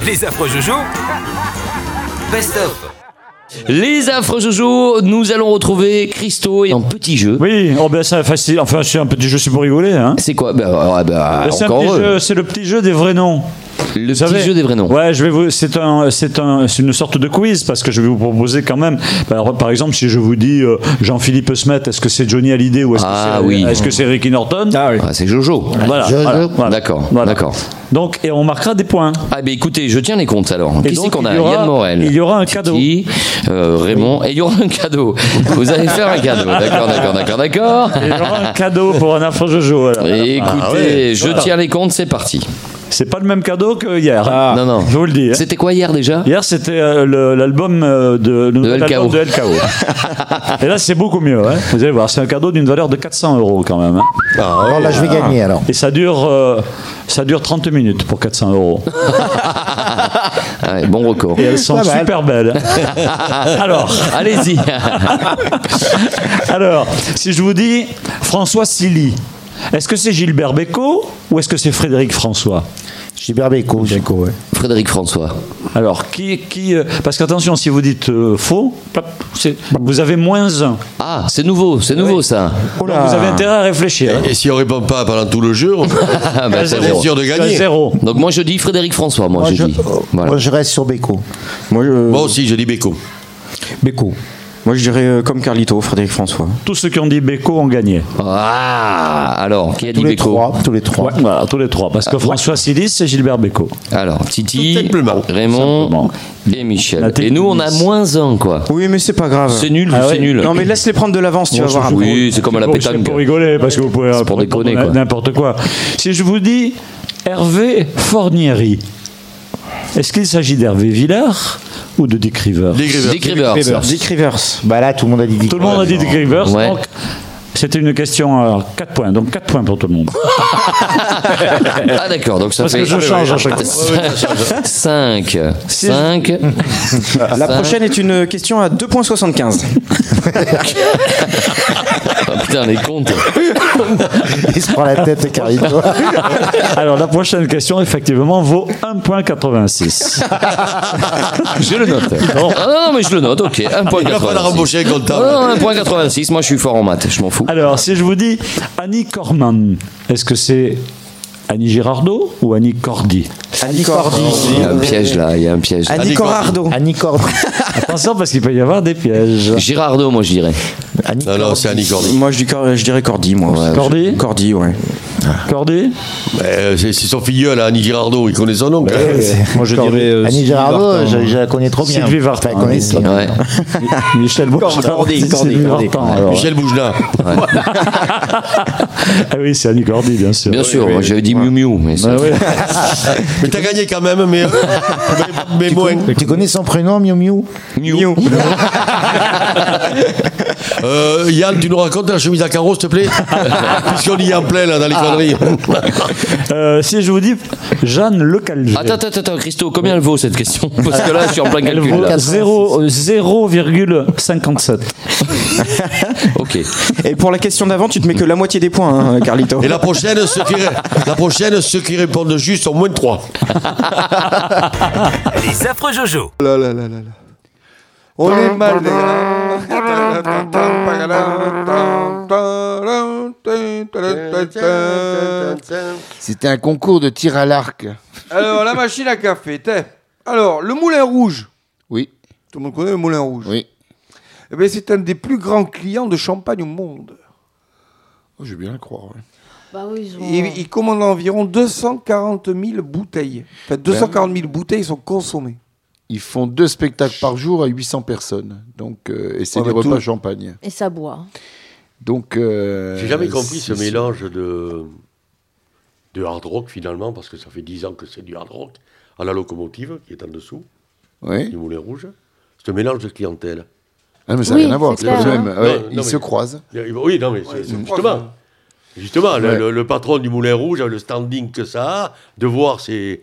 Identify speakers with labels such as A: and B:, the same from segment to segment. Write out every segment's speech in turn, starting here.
A: Les affreux Jojo, best-of.
B: Les affreux Jojo, nous allons retrouver Christo et un petit jeu.
C: Oui, c'est facile. Enfin, c'est un petit jeu, c'est pour rigoler. Hein.
B: C'est quoi
C: C'est un petit jeu, c'est le petit jeu des vrais noms.
B: Le petit jeu des vrais noms.
C: Ouais, c'est une sorte de quiz parce que je vais vous proposer quand même. Par exemple, si je vous dis Jean-Philippe Smet, est-ce que c'est Johnny Hallyday ou est-ce que c'est Ricky Norton?
B: C'est Jojo.
C: Voilà.
B: D'accord.
C: Donc, et on marquera des points.
B: Ah ben écoutez, je tiens les comptes alors.
C: Et
B: Qui c'est
C: donc,
B: qu'on a?
C: Yann
B: Morel.
C: Il y aura un cadeau.
B: Raymond. Et il y aura un cadeau. Vous allez faire un cadeau. D'accord.
C: Il y aura un cadeau pour un affreux Jojo.
B: Écoutez, je tiens les comptes, c'est parti.
C: C'est pas le même cadeau que hier.
B: Non.
C: Je vous le dis.
B: C'était quoi hier déjà?
C: Hier, c'était l'album de LKO. Et là, c'est beaucoup mieux. Hein. Vous allez voir, c'est un cadeau d'une valeur de 400 € quand même. Hein.
D: Alors là, je vais gagner alors.
C: Et ça dure 30 minutes pour 400 €.
B: Ouais, bon record.
C: Et elles sont super belles. Alors,
B: allez-y.
C: Alors, si je vous dis François Silly, est-ce que c'est Gilbert Bécaud ou est-ce que c'est Frédéric François?
D: Gilbert Bécaud, ouais.
B: Frédéric François.
C: Alors, qui parce qu'attention, si vous dites faux, vous avez -1.
B: Ah, c'est nouveau ça.
C: Donc, vous avez intérêt à réfléchir.
E: Et si on ne répond pas pendant tout le jeu, on est sûr de gagner.
C: 0.
B: Donc moi je dis Frédéric François. Moi
D: je reste sur Bécaud.
E: Moi aussi, je dis Bécaud.
F: Bécaud. Moi, je dirais comme Carlito, Frédéric François.
C: Tous ceux qui ont dit Bécaud ont gagné.
B: Ah, alors, qui a dit Bécaud?
D: Tous les trois.
C: Ouais, voilà, tous les trois. Parce que François Silly, c'est Gilbert Bécaud.
B: Alors, Titi,
E: Simplement.
B: Raymond et Michel. Et nous, on a -1, quoi.
F: Oui, mais c'est pas grave.
B: C'est nul, c'est nul.
F: Non, mais laisse-les prendre de l'avance, tu vas voir.
B: Oui, c'est comme à la pétanque.
C: C'est pour rigoler, parce que vous pouvez
B: pour déconner, quoi.
C: N'importe quoi. Si je vous dis Hervé Fornieri, est-ce qu'il s'agit d'Hervé Villard ou de Dick Rivers?
B: Dick Rivers.
F: Dick Rivers.
D: Bah là, tout le monde a dit Dick.
C: Tout le monde a dit Dick Rivers.
B: Ouais.
C: Donc, c'était une question à 4 points. Donc 4 points pour tout le monde.
B: Ah d'accord, donc ça
C: Parce
B: fait...
C: que je change à chaque fois.
B: 5.
F: La prochaine est une question à 2,75 points.
B: Oh, putain, les comptes.
D: Il se prend la tête, Carlito.
C: Alors la prochaine question, effectivement, vaut 1,86 points.
B: Je le note. Non, mais je le note, ok. 1,86 points.
E: Il va falloir embaucher un comptable.
B: Non, 1,86 points. Moi, je suis fort en maths, je m'en fous.
C: Alors, si je vous dis Annie Corman, est-ce que c'est Annie Girardot ou Annie Cordy?
F: Annie Cordy.
B: Il y a un piège là,
F: Annie Corrado.
D: Annie Cordy.
C: Attention, parce qu'il peut y avoir des pièges.
B: Girardot, moi je dirais.
E: Non, c'est Annie Cordy.
F: Moi, je dirais Cordy, moi.
C: Cordy?
F: Cordy, ouais.
C: Cordy?
E: C'est son filleul, Annie Girardot, il connaît son nom.
C: Moi je dirais
D: Annie Girardot, je la connais trop bien.
C: Sylvie Vartan.
D: Enfin, connais bien.
B: Ouais.
C: Michel Bougenat. Sylvie Vartan, alors.
E: Michel Bougenat.
C: Ah oui, c'est Annie Cordy, bien sûr.
B: Bien sûr, moi j'avais dit Miu Miu. Mais
C: Ah oui.
E: Mais t'as gagné quand même, mais moins.
D: Tu connais son prénom, Miu Miu?
B: Miu.
E: Yann, tu nous racontes la chemise à carreaux, s'il te plaît? Puisqu'on y est en plein là dans les conneries.
C: Si je vous dis Jeanne Lecalgé.
B: Attends, Christo, combien elle vaut cette question? Parce que là, je suis en plein
C: Elle
B: calcul.
C: vaut
B: Là.
C: 0,57.
B: Ok.
F: Et pour la question d'avant, tu te mets que la moitié des points, hein, Carlito.
E: Et la prochaine, ceux qui répondent juste ont moins de 3.
A: Les affreux Jojo.
G: On est mal.
H: C'était un concours de tir à l'arc.
G: Alors, la machine à café, alors, le Moulin Rouge.
H: Oui.
G: Tout le monde connaît le Moulin Rouge.
H: Oui.
G: Eh bien, c'est un des plus grands clients de champagne au monde.
H: Oh, je veux bien le croire. Ouais.
I: Bah oui,
G: Il commande environ 240 000 bouteilles. Enfin, 240 000 bouteilles sont consommées.
H: Ils font 2 spectacles par jour à 800 personnes. Donc, et c'est des repas champagne.
I: Et ça boit.
H: Donc,
E: j'ai jamais compris ce mélange de hard rock finalement, parce que ça fait 10 ans que c'est du hard rock, à la locomotive qui est en dessous, du Moulin Rouge. C'est un mélange de clientèle.
H: Ah, mais ça n'a rien à voir. C'est
I: clair,
H: même,
I: hein.
H: ils se croisent.
E: Oui, non, mais justement, le patron du Moulin Rouge a le standing que ça a, de voir les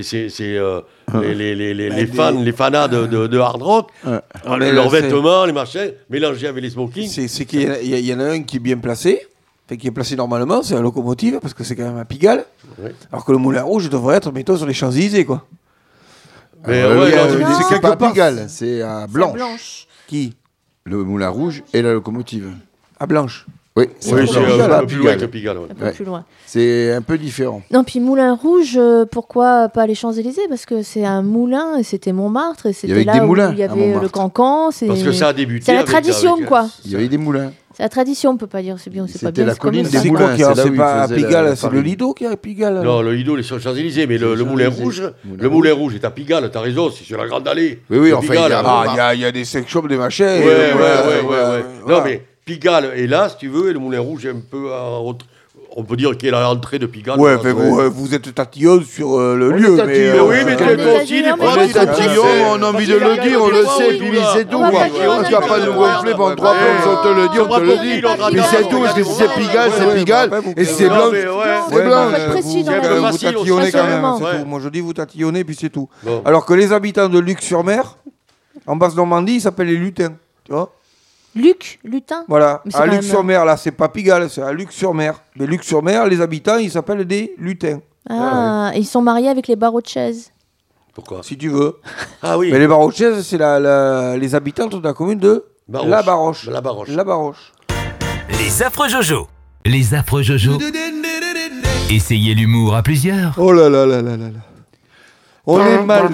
E: fanas de hard rock, leurs vêtements, les machins, mélangés avec les smokings.
G: C'est qu'il y en a un qui est bien placé, qui est placé normalement, c'est la locomotive, parce que c'est quand même à Pigalle, alors que le Moulin Rouge devrait être, mettons, sur les Champs-Élysées, quoi.
E: Mais
H: c'est
G: quelque
H: pas
G: part.
H: Pigalle, c'est à Blanche.
A: Blanche.
G: Qui?
H: Le Moulin Rouge et la locomotive.
G: À Blanche.
H: Oui,
E: c'est un peu plus loin que Pigalle.
A: Un peu plus loin.
H: C'est un peu différent.
A: Non, puis Moulin Rouge, pourquoi pas les Champs-Élysées? Parce que c'est un moulin, et c'était Montmartre, et c'était là où il y avait le cancan.
E: Parce que ça a débuté.
A: C'est la tradition, quoi.
H: Il y avait des moulins.
A: C'est la tradition, on peut pas dire c'est bien, c'est pas bien.
H: C'était la colline des
G: C'est
H: moulins.
G: quoi c'est pas à Pigalle, c'est le Lido qui est à Pigalle.
E: Non, le Lido, il est sur les Champs-Élysées, mais le Moulin Rouge, le Moulin Rouge est à Pigalle, t'as raison, c'est sur la Grande Allée.
H: Oui, enfin,
G: il y a des sex shops, des machins.
E: Ouais. Non, mais Pigalle est là, si tu veux, et le Moulin Rouge est un peu on peut dire qu'il est à l'entrée de Pigalle.
G: Ouais, mais vous êtes tatillon sur le lieu.
E: Oui, mais toi aussi,
H: on est tatillon, on a envie de le dire, on le sait, puis c'est tout. Tu vas pas nous gonfler pendant 3 plombs, on te le dit, on te le dit. Puis c'est tout, parce que si c'est Pigalle, et si c'est blanc, c'est blanc.
G: Vous tatillonnez quand même. Moi je dis vous tatillonnez, puis c'est tout. Alors que les habitants de Luc-sur-Mer, en Basse-Normandie, ils s'appellent les lutins. Tu vois?
A: Lutin.
G: Voilà, à Luc-sur-Mer, là, c'est pas Pigalle, c'est à Luc-sur-Mer. Mais Luc-sur-Mer, les habitants, ils s'appellent des lutins.
A: Ah, et ils sont mariés avec les barreaux de chaise.
E: Pourquoi?
G: Si tu veux.
E: Ah oui.
G: Mais les barreaux de chaise, c'est les habitants de la commune de La Baroche.
E: La Baroche.
G: La Baroche.
I: Les affreux Jojo. Les affreux Jojo. Essayez l'humour à plusieurs.
G: Oh là là là là là là. On est mal.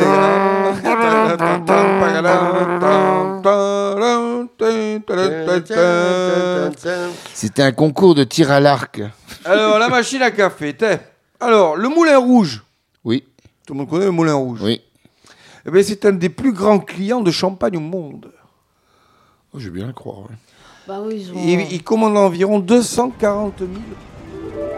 H: C'était un concours de tir à l'arc.
G: Alors, la machine à café. Alors, le Moulin Rouge.
H: Oui.
G: Tout le monde connaît le Moulin Rouge.
H: Oui.
G: Eh bien, c'est un des plus grands clients de champagne au monde.
H: Je vais bien le croire.
A: Bah oui,
G: Il commande environ 240 000